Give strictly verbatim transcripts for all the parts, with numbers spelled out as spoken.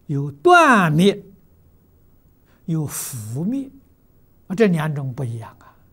有断灭，有伏灭，啊，这两种不一样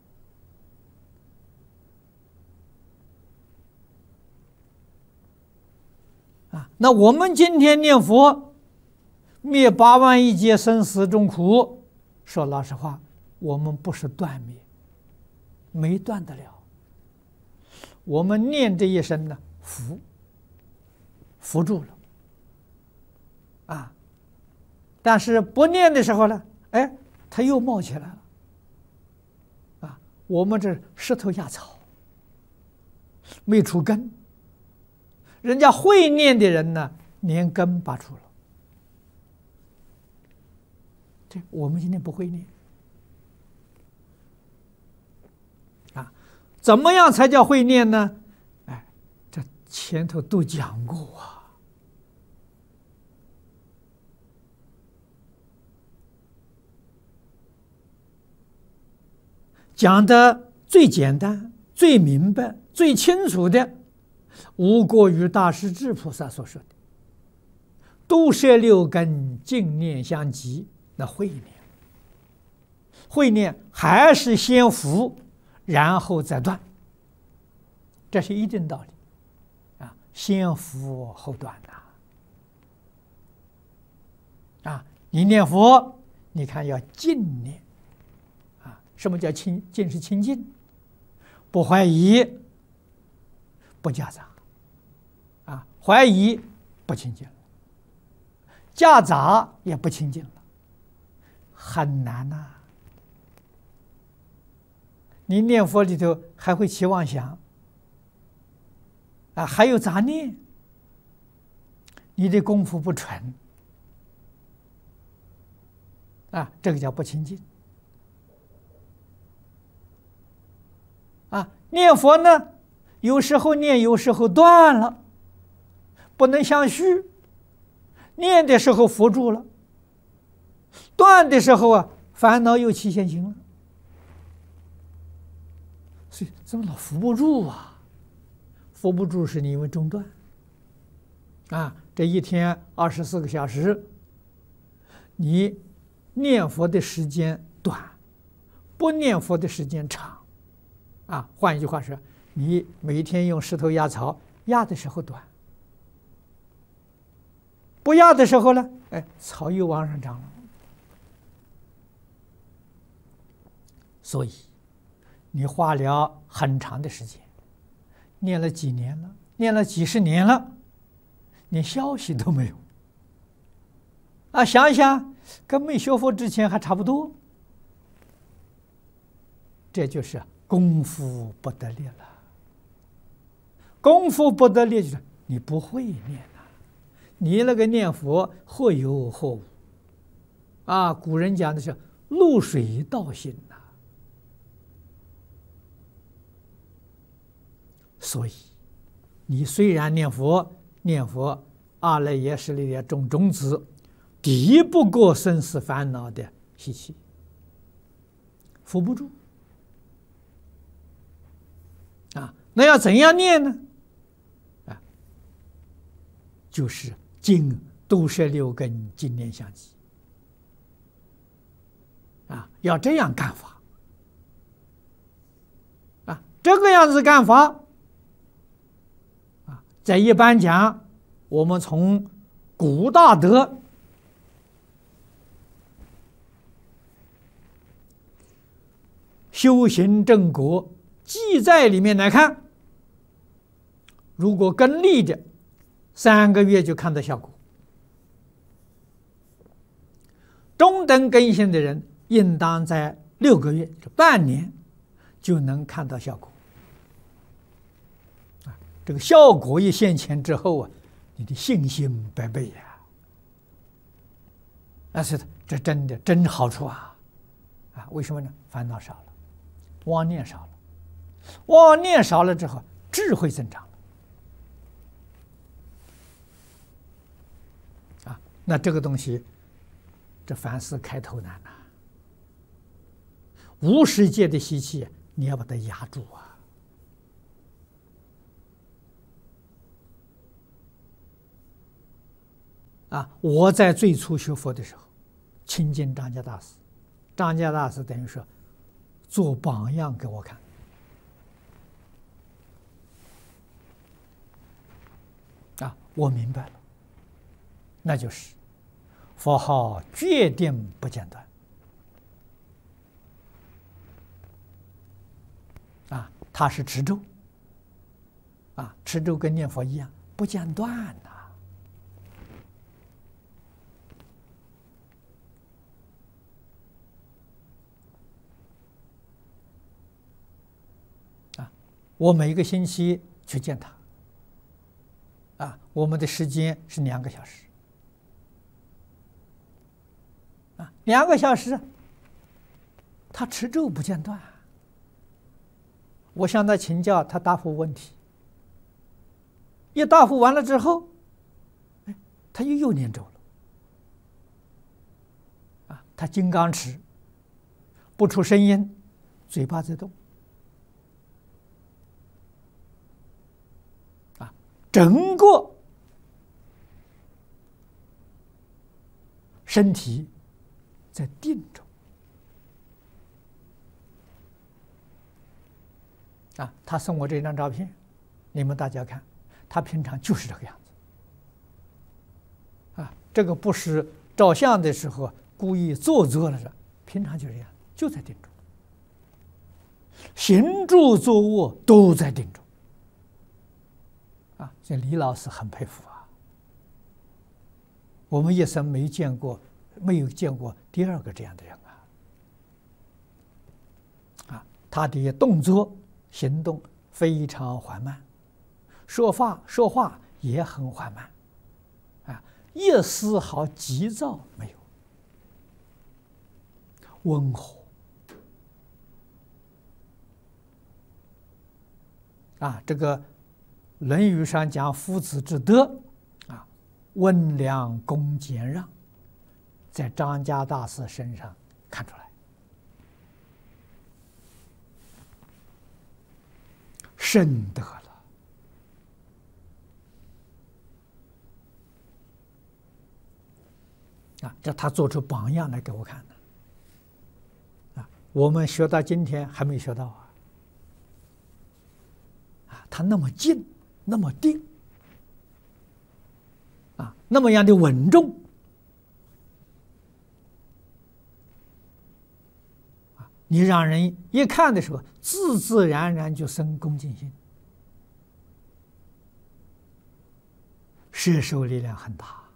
啊！啊，那我们今天念佛，灭八万亿劫生死众苦，说老实话，我们不是断灭，没断得了。我们念这一声呢，伏，伏住了，啊，但是不念的时候呢，哎，它又冒起来了，啊，我们这石头压草，没出根。人家会念的人呢，连根拔出了。这我们今天不会念，啊，怎么样才叫会念呢？哎，这前头都讲过啊。讲的最简单、最明白、最清楚的，无过于大势至菩萨所说的“度摄六根，净念相继”。那会念，会念还是先伏，然后再断，这是一定道理啊！先伏后断呐！啊，你念佛，你看要净念。什么叫清净？是清净，不怀疑，不夹杂，啊，怀疑不清净了，夹杂也不清净了，很难呐、啊。你念佛里头还会起妄想，啊，还有杂念，你的功夫不纯，啊，这个叫不清净。啊，念佛呢，有时候念，有时候断了，不能相续。念的时候伏住了，断的时候啊，烦恼又起现行了。所以怎么老伏不住啊？伏不住是你因为中断。啊，这一天二十四个小时，你念佛的时间短，不念佛的时间长。啊，换一句话说，你每天用石头压草，压的时候短，不压的时候呢，哎，草又往上长了。所以，你花了很长的时间，念了几年了，念了几十年了，连消息都没有。啊，想一想，跟没学佛之前还差不多。这就是功夫不得力了。功夫不得力就是你不会念啊，你那个念佛或有或无啊。古人讲的是露水道心呐、啊。所以你虽然念佛，念佛阿赖耶识里的种种子，敌不过生死烦恼的习气，扶不住。啊，那要怎样念呢？啊，就是净度摄六根，净念相继。啊，要这样干法。啊，这个样子干法，啊，在一般讲，我们从古大德修行正果记载里面来看，如果跟立的，三个月就看到效果；中等根性的人，应当在六个月，就半年就能看到效果。啊，这个效果一现前之后啊，你的信心百倍呀！啊，是的，这真的真好处啊！啊，为什么呢？烦恼少了，妄念少了。妄念少了之后，智慧增长了啊！那这个东西，这凡事开头难呐、啊。无世界的习气，你要把它压住啊！ 啊，我在最初学佛的时候，亲近张家大师，张家大师等于说做榜样给我看。啊，我明白了，那就是佛号决定不间断。啊，它是持咒。啊，持咒跟念佛一样，不间断呐。啊，我每个星期去见他。啊，我们的时间是两个小时。啊，两个小时，他持咒不间断。我向他请教，他答复问题。一答复完了之后，哎，他又又念咒了。啊，他金刚持，不出声音，嘴巴在动。啊，整个身体在定中。啊，他送我这张照片，你们大家看。他平常就是这个样子，啊，这个不是照相的时候故意做作了的，平常就这样，就在定中，行住坐卧都在定中，啊，这李老师很佩服啊，我们一生没见过，没有见过第二个这样的人啊，啊，他的动作行动非常缓慢。说话说话也很缓慢，啊，一丝毫急躁没有，温和。啊，这个《论语》上讲夫子之德，啊，温良恭俭让，在张家大师身上看出来，深得了。啊，这他做出榜样来给我看的。啊，我们学到今天还没学到啊。啊，他那么静，那么定，啊，那么样的稳重，啊，你让人一看的时候，自自然然就生恭敬心，摄受力量很大。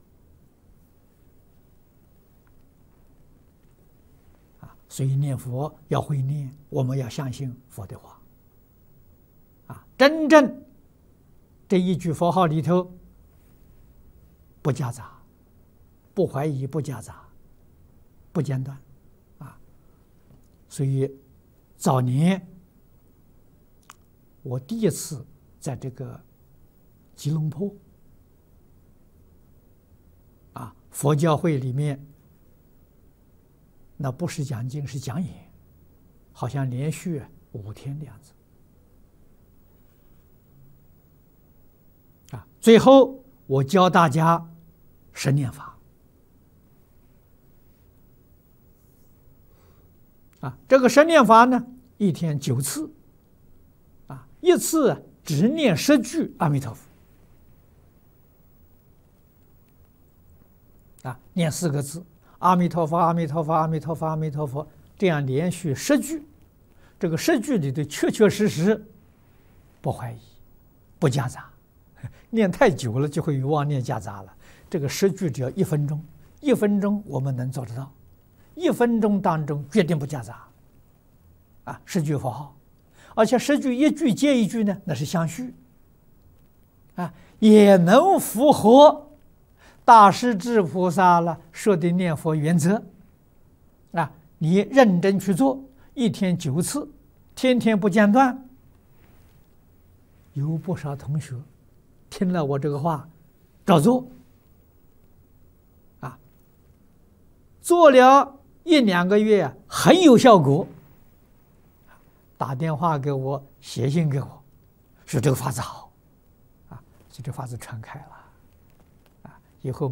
所以念佛要会念，我们要相信佛的话。啊，真正这一句佛号里头不夹杂，不怀疑，不夹杂，不间断，啊，所以早年我第一次在这个吉隆坡啊佛教会里面。那不是讲经，是讲演，好像连续五天的样子。啊，最后我教大家十念法。啊，这个十念法呢，一天九次。啊，一次只念十句阿弥陀佛。啊，念四个字。阿弥陀佛，阿弥陀佛，阿弥陀佛，阿弥陀佛，这样连续十句，这个十句里头确确实实不怀疑，不夹杂。念太久了就会有妄念夹杂了。这个十句只要一分钟，一分钟我们能做得到，一分钟当中决定不夹杂。啊，十句佛号，而且十句一句接一句呢，那是相续。啊，也能符合。大势至菩萨了说的念佛原则，啊，你认真去做，一天九次，天天不间断。有不少同学听了我这个话，照做，啊，做了一两个月很有效果，打电话给我，写信给我，说这个法子好，啊，就这法子传开了。以后